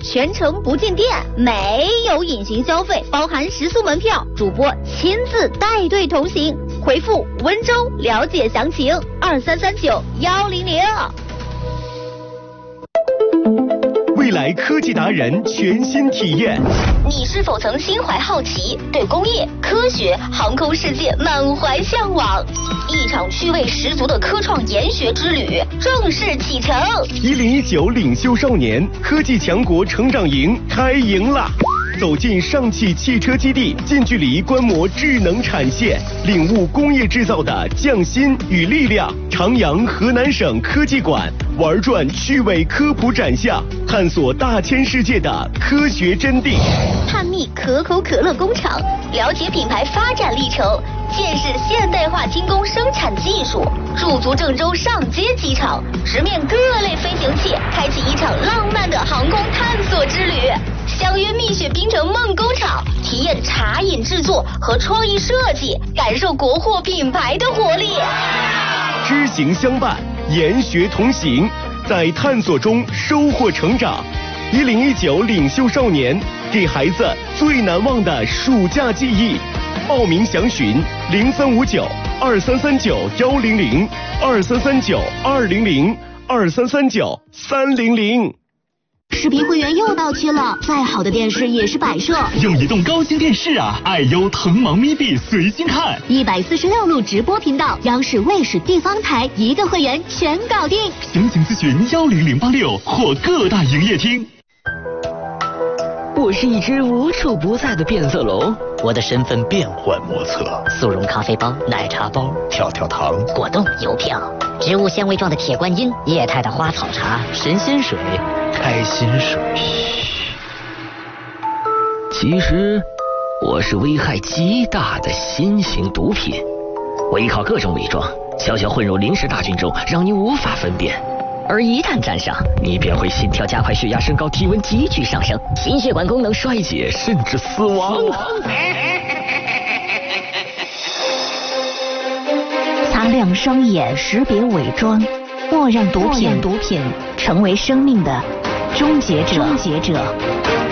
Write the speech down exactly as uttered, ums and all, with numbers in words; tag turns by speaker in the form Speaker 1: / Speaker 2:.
Speaker 1: 全程不进店，没有隐形消费，包含食宿门票，主播亲自带队同行。回复温州了解详情，二三三九幺零零。
Speaker 2: 未来科技达人全新体验。
Speaker 1: 你是否曾心怀好奇，对工业、科学、航空世界满怀向往？一场趣味十足的科创研学之旅正式启程。
Speaker 2: 一零一九领袖少年科技强国成长营开营啦！走进上汽汽车基地，近距离观摩智能产线，领悟工业制造的匠心与力量。长阳河南省科技馆玩转趣味科普展项，探索大千世界的科学真谛。
Speaker 1: 探秘可口可乐工厂，了解品牌发展历程，见识现代化精工生产技术。驻足郑州上街机场，直面各类飞行器，开启一场浪漫的航空探索之旅。相约蜜雪冰城梦工厂，体验茶饮制作和创意设计，感受国货品牌的活力。
Speaker 2: 知行相伴，研学同行，在探索中收获成长。一零一九领袖少年，给孩子最难忘的暑假记忆。报名详询零三五九二三三九幺零零二三三九二零零二三三九三零零。
Speaker 3: 视频会员又到期了，再好的电视也是摆设。
Speaker 4: 用移动高清电视啊，爱优腾芒咪币随心看，
Speaker 3: 一百四十六路直播频道，央视、卫视、地方台一个会员全搞定。
Speaker 4: 详情咨询幺零零八六或各大营业厅。
Speaker 5: 我是一只无处不在的变色龙，我的身份变幻莫测，速溶咖啡包、奶茶包、跳跳糖、果冻、邮票、植物纤维状的铁观音、液态的花草茶、神仙水、开心水。其实我是危害极大的新型毒品，我依靠各种伪装，悄悄混入临时大军中，让你无法分辨。而一旦站上，你便会心跳加快、血压升高、体温急剧上升、心血管功能衰竭，甚至死亡。
Speaker 3: 擦亮双眼，识别伪装，莫让毒品毒品成为生命的终结者。终结者。